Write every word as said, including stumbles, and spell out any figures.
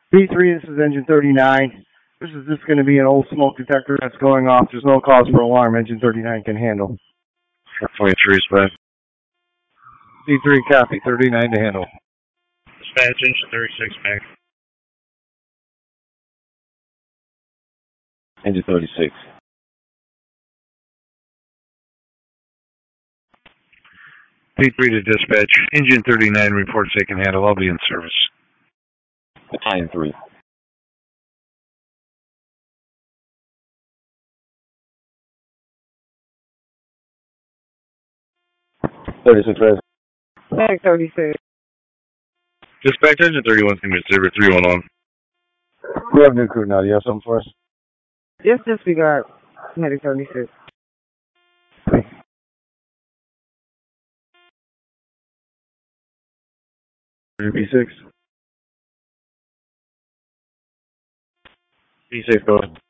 B three, this is engine thirty-nine. This is just going to be an old smoke detector that's going off. There's no cause for alarm. Engine thirty-nine can handle. twenty-three, dispatch. B three, copy. thirty-nine to handle. Dispatch, engine thirty-six, back. Engine thirty-six. B three to dispatch. Engine thirty-nine reports they can handle. I'll be in service. Battalion three. thirty-six, res. Mag thirty-six. Dispatch, engine thirty-one is going to be zero three one one. We have new crew now. Do you have something for us? Just disregard Medic thirty-six. B six. B six, go ahead.